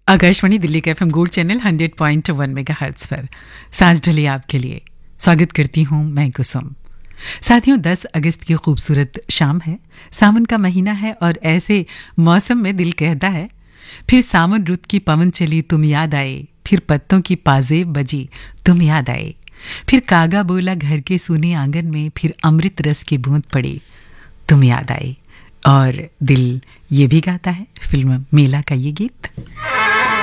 आकाशवाणी दिल्ली का FM gold channel 100.1 megahertz पर सांझ ढली आपके लिए स्वागत करती हूँ मैं कुसुम। साथियों, 10 अगस्त की खूबसूरत शाम है। सावन का महीना है और ऐसे मौसम में दिल कहता है फिर सावन रुत की पवन चली तुम याद आए, फिर पत्तों की पाजेब बजी तुम याद आए, फिर कागा बोला घर के सूने आंगन में, फिर अमृत रस की बूंद पड़ी तुम याद आए। और दिल ये भी गाता है फिल्म मेला का ये गीत।